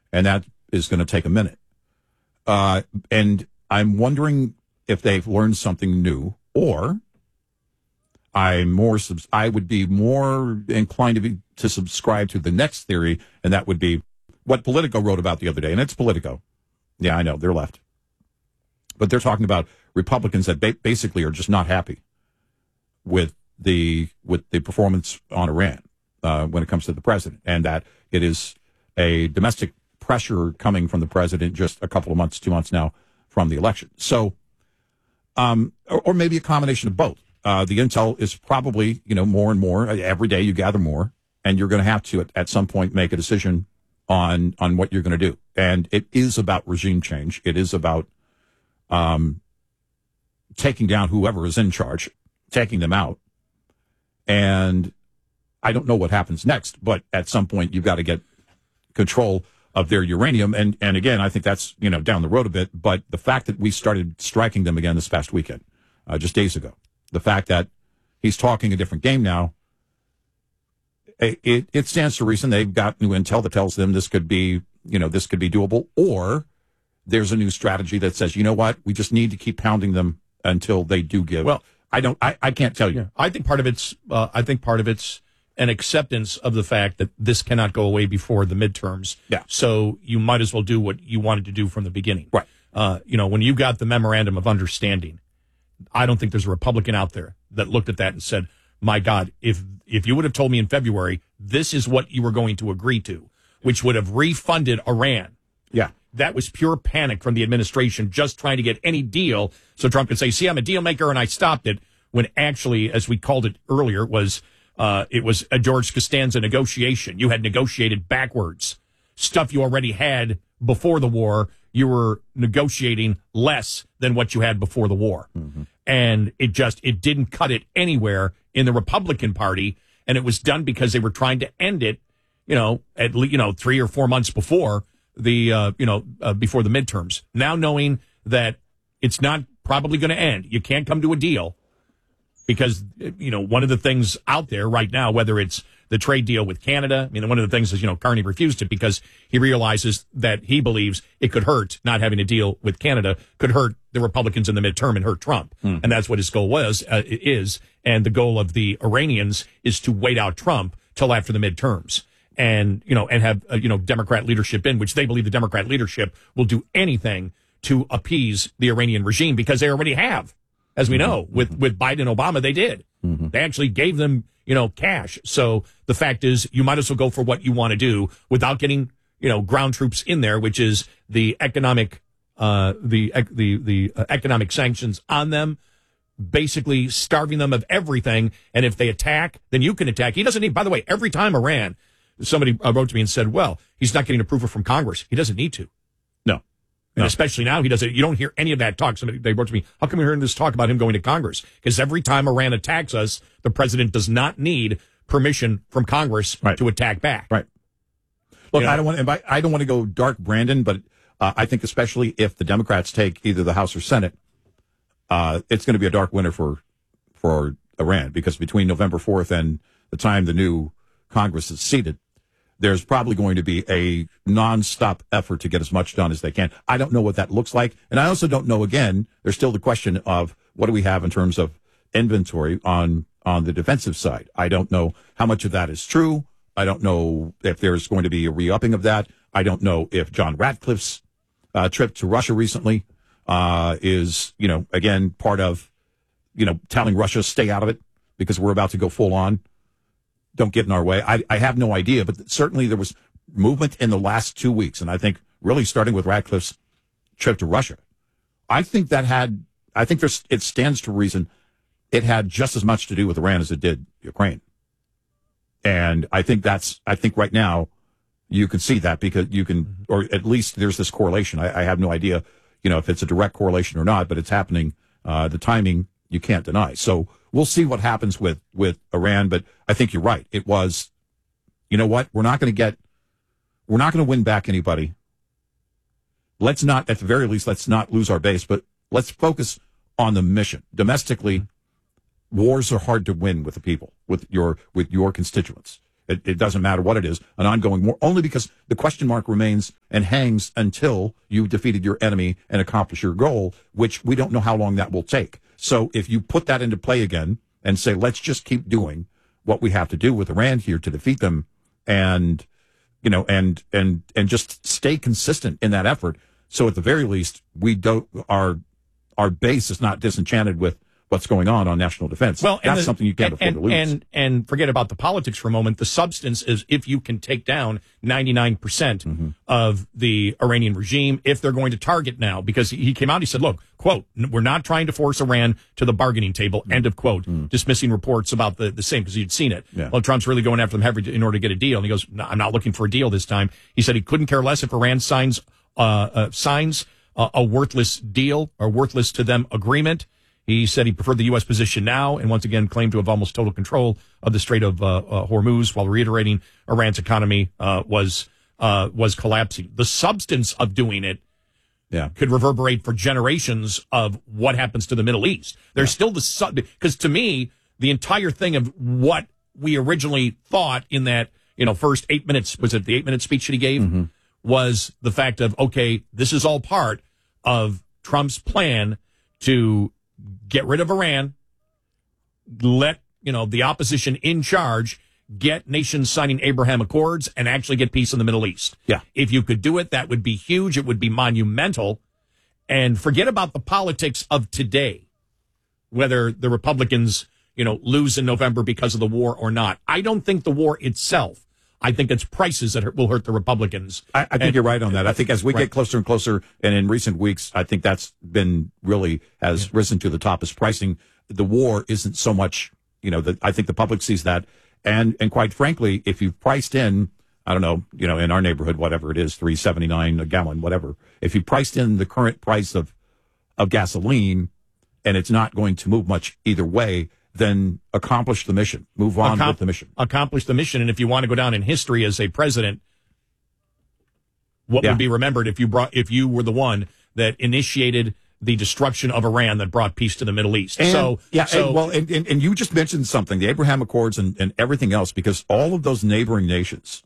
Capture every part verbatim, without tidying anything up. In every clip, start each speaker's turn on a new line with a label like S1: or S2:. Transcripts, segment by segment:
S1: and that is going to take a minute. Uh, and I'm wondering if they've learned something new, or I'm more. I would be more inclined to be to subscribe to the next theory, and that would be what Politico wrote about the other day. And it's Politico. Yeah, I know they're left, but they're talking about Republicans that ba- basically are just not happy with the with the performance on Iran uh, when it comes to the president, and that it is a domestic pressure coming from the president just a couple of months, two months now from the election. So, um, or, or maybe a combination of both. Uh, the intel is probably, you know, more and more every day you gather more, and you're going to have to at, at some point make a decision on on what you're going to do. And it is about regime change. It is about um, taking down whoever is in charge, taking them out. And I don't know what happens next, but at some point you've got to get control of their uranium. And, and again, I think that's, you know, down the road a bit. But the fact that we started striking them again this past weekend, uh, just days ago, the fact that he's talking a different game now, it, it, it stands to reason they've got new intel that tells them this could be, you know, this could be doable. Or there's a new strategy that says, you know what, we just need to keep pounding them until they do give. Well, I don't, I, I can't tell you.
S2: Yeah, I think part of it's, uh, I think part of it's an acceptance of the fact that this cannot go away before the midterms.
S1: Yeah.
S2: So you might as well do what you wanted to do from the beginning.
S1: Right.
S2: Uh, you know, when you got the memorandum of understanding, I don't think there's a Republican out there that looked at that and said, my God, if, if you would have told me in February, this is what you were going to agree to, which would have refunded Iran.
S1: Yeah.
S2: That was pure panic from the administration, just trying to get any deal so Trump could say, see, I'm a deal maker and I stopped it, when actually, as we called it earlier, was uh, it was a George Costanza negotiation. You had negotiated backwards. Stuff you already had before the war, you were negotiating less than what you had before the war. Mm-hmm. And it just, it didn't cut it anywhere in the Republican Party, and it was done because they were trying to end it, you know, at least, you know, three or four months before the, uh, you know, uh, before the midterms. Now knowing that it's not probably going to end, you can't come to a deal because, you know, one of the things out there right now, whether it's the trade deal with Canada, I mean, one of the things is, you know, Carney refused it because he realizes that he believes it could hurt, not having a deal with Canada could hurt the Republicans in the midterm and hurt Trump. Mm. And that's what his goal was, uh, is. And the goal of the Iranians is to wait out Trump till after the midterms. And, you know, and have, uh, you know, Democrat leadership in, which they believe the Democrat leadership will do anything to appease the Iranian regime because they already have, as we know, mm-hmm. with, with Biden and Obama, they did. Mm-hmm. They actually gave them, you know, cash. So the fact is you might as well go for what you want to do without getting, you know, ground troops in there, which is the economic, uh, the, the, the uh, economic sanctions on them, basically starving them of everything. And if they attack, then you can attack. He doesn't need, by the way, every time Iran, somebody wrote to me and said, well, he's not getting approval from Congress. He doesn't need to.
S1: No.
S2: And
S1: no.
S2: especially now, he doesn't. You don't hear any of that talk. Somebody, they wrote to me, how come you're hearing this talk about him going to Congress? Because every time Iran attacks us, the president does not need permission from Congress
S1: right.
S2: to attack back.
S1: Right. Look,
S2: you know?
S1: I don't want to, I don't want to go dark, Brandon, but uh, I think especially if the Democrats take either the House or Senate, uh, it's going to be a dark winter for, for Iran, because between November fourth and the time the new Congress is seated, there's probably going to be a nonstop effort to get as much done as they can. I don't know what that looks like. And I also don't know, again, there's still the question of what do we have in terms of inventory on, on the defensive side. I don't know how much of that is true. I don't know if there's going to be a re-upping of that. I don't know if John Ratcliffe's uh, trip to Russia recently uh, is, you know, again, part of, you know, telling Russia stay out of it because we're about to go full on. Don't get in our way. I, I have no idea, but certainly there was movement in the last two weeks. And I think really starting with Ratcliffe's trip to Russia, I think that had, I think there's, it stands to reason it had just as much to do with Iran as it did Ukraine. And I think that's, I think right now you can see that because you can, or at least there's this correlation. I, I have no idea, you know, if it's a direct correlation or not, but it's happening. Uh, the timing you can't deny. So we'll see what happens with, with Iran, but I think you're right. It was, you know what? We're not going to get, we're not going to win back anybody. Let's not, at the very least, let's not lose our base, but let's focus on the mission. Domestically, wars are hard to win with the people, with your, with your constituents. It, it doesn't matter what it is, an ongoing war, only because the question mark remains and hangs until you've defeated your enemy and accomplish your goal, which we don't know how long that will take. So if you put that into play again and say, let's just keep doing what we have to do with Iran here to defeat them, and, you know, and, and, and just stay consistent in that effort. So at the very least, we don't, our, our base is not disenchanted with what's going on on national defense. Well, that's the, something you can't
S2: and,
S1: afford
S2: and,
S1: to lose.
S2: And, and forget about the politics for a moment. The substance is if you can take down ninety-nine percent mm-hmm. of the Iranian regime, if they're going to target now, because he came out and he said, look, quote, we're not trying to force Iran to the bargaining table, mm-hmm. end of quote, mm-hmm. dismissing reports about the, the same, because you'd seen it. Yeah. Well, Trump's really going after them heavily in order to get a deal. And he goes, no, I'm not looking for a deal this time. He said he couldn't care less if Iran signs, uh, uh signs uh, a worthless deal or worthless to them agreement. He said he preferred the U S position now, and once again claimed to have almost total control of the Strait of uh, uh, Hormuz, while reiterating Iran's economy uh, was uh, was collapsing. The substance of doing it yeah. could reverberate for generations of what happens to the Middle East. There's yeah. still the sub, because to me, the entire thing of what we originally thought in that, you know, first eight minutes, was it the eight minute speech that he gave, mm-hmm. was the fact of, okay, this is all part of Trump's plan to get rid of Iran, let, you know, the opposition in charge, get nations signing Abraham Accords, and actually get peace in the Middle East.
S1: Yeah.
S2: If you could do it, that would be huge. It would be monumental. And forget about the politics of today, whether the Republicans, you know, lose in November because of the war or not. I don't think the war itself. I think it's prices that will hurt the Republicans.
S1: I, I think and, you're right on that. I think as we right. get closer and closer, and in recent weeks, I think that's been really has yeah. risen to the top as pricing. The war isn't so much, you know, the, I think the public sees that. And, and quite frankly, if you've priced in, I don't know, you know, in our neighborhood, whatever it is, three seventy-nine a gallon, whatever. If you priced in the current price of, of gasoline and it's not going to move much either way, then accomplish the mission. Move on Accom- with the mission.
S2: Accomplish the mission. And if you want to go down in history as a president, what yeah. would be remembered if you brought, if you were the one that initiated the destruction of Iran that brought peace to the Middle East?
S1: And,
S2: so,
S1: yeah,
S2: so
S1: and, well, and, and, and you just mentioned something, the Abraham Accords and, and everything else, because all of those neighboring nations,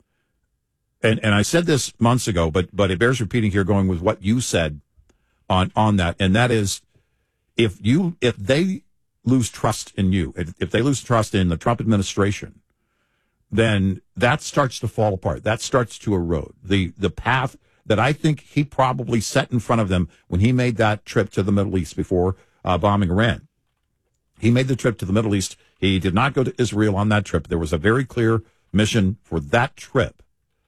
S1: and, and I said this months ago, but, but it bears repeating here, going with what you said on, on that. And that is, if you, if they lose trust in you, if they lose trust in the Trump administration, then that starts to fall apart. That starts to erode the the path that I think he probably set in front of them when he made that trip to the Middle East before uh, bombing Iran. He made the trip to the Middle East. He did not go to Israel on that trip. There was a very clear mission for that trip,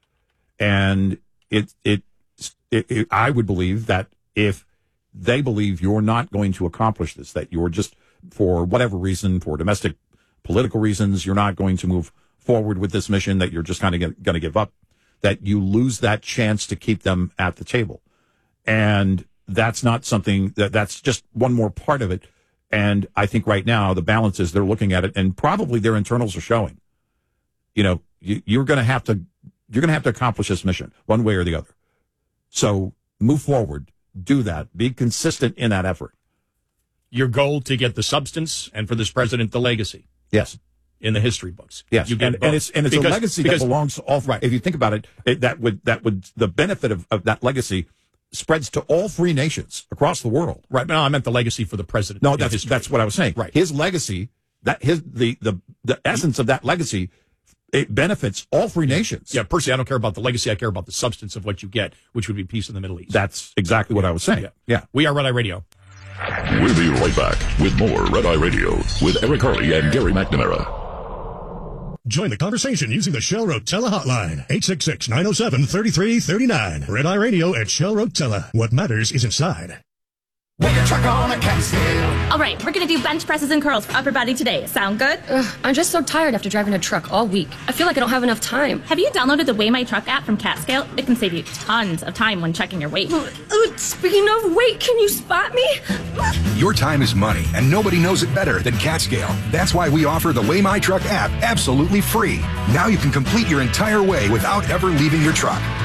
S1: and it it, it, it I would believe that if they believe you're not going to accomplish this, that you're just, for whatever reason, for domestic political reasons, you're not going to move forward with this mission, that you're just kind of going to give up, that you lose that chance to keep them at the table. And that's not something that, that's just one more part of it. And I think right now the balance is they're looking at it, and probably their internals are showing, you know, you, you're going to have to, you're going to have to accomplish this mission one way or the other. So move forward, do that, be consistent in that effort.
S2: Your goal to get the substance, and for this president, the legacy.
S1: Yes.
S2: In the history books.
S1: Yes.
S2: You get
S1: and, and it's, and it's because, a legacy because, that belongs to all,
S2: right.
S1: If you think about it, it, that would, that would, the benefit of, of that legacy spreads to all three nations across the world.
S2: Right. No, I meant the legacy for the president.
S1: No, that's, that's what I was saying.
S2: Right.
S1: His legacy, that his, the, the, the essence of that legacy, it benefits all three nations.
S2: Yeah, personally, I don't care about the legacy. I care about the substance of what you get, which would be peace in the Middle East.
S1: That's exactly what I was saying.
S2: Yeah.
S1: yeah.
S2: We are Red Eye Radio.
S3: We'll be right back with more Red Eye Radio with Eric Harley and Gary McNamara.
S4: Join the conversation using the Shell Rotella hotline, eight six six, nine oh seven, three three three nine. Red Eye Radio at Shell Rotella. What matters is inside.
S5: Put your truck on a Catskill.
S6: All right, we're going to do bench presses and curls for upper body today. Sound good?
S7: Ugh, I'm just so tired after driving a truck all week. I feel like I don't have enough time.
S6: Have you downloaded the Weigh My Truck app from Catskill? It can save you tons of time when checking your weight.
S7: Uh, speaking of weight, can you spot me?
S8: Your time is money, and nobody knows it better than Catskill. That's why we offer the Weigh My Truck app absolutely free. Now you can complete your entire weigh without ever leaving your truck.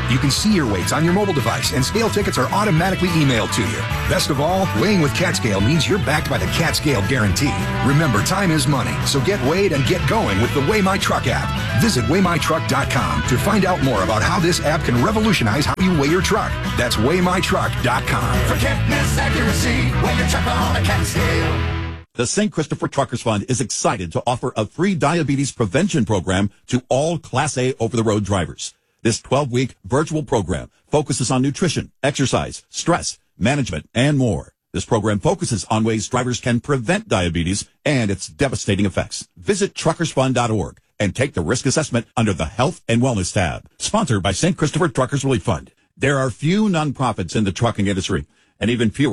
S8: You can see your weights on your mobile device, and scale tickets are automatically emailed to you. Best of all, weighing with CatScale means you're backed by the CatScale Guarantee. Remember, time is money, so get weighed and get going with the Weigh My Truck app. Visit weigh my truck dot com to find out more about how this app can revolutionize how you weigh your truck. That's weigh my truck dot com.
S5: For fitness accuracy, weigh your truck on a CatScale.
S1: The Saint Christopher Truckers Fund is excited to offer a free diabetes prevention program to all Class A over-the-road drivers. This twelve-week virtual program focuses on nutrition, exercise, stress, management, and more. This program focuses on ways drivers can prevent diabetes and its devastating effects. Visit truckers fund dot org and take the risk assessment under the Health and Wellness tab. Sponsored by Saint Christopher Truckers Relief Fund. There are few nonprofits in the trucking industry, and even fewer